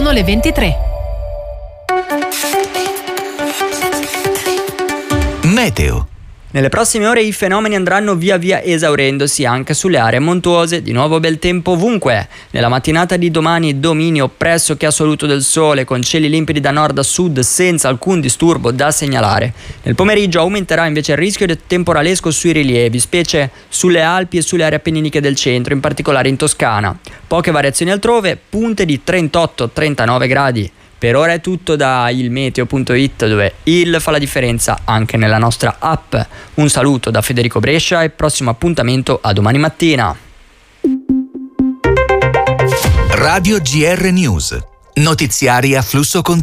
Sono le 23. Meteo. Nelle prossime ore i fenomeni andranno via via esaurendosi anche sulle aree montuose, di nuovo bel tempo ovunque. Nella mattinata di domani dominio pressoché assoluto del sole con cieli limpidi da nord a sud senza alcun disturbo da segnalare. Nel pomeriggio aumenterà invece il rischio di temporalesco sui rilievi, specie sulle Alpi e sulle aree appenniniche del centro, in particolare in Toscana. Poche variazioni altrove, punte di 38-39 gradi. Per ora è tutto da ilmeteo.it, dove il fa la differenza anche nella nostra app. Un saluto da Federico Brescia e prossimo appuntamento a domani mattina. Radio GR News. Notiziari a flusso continuo.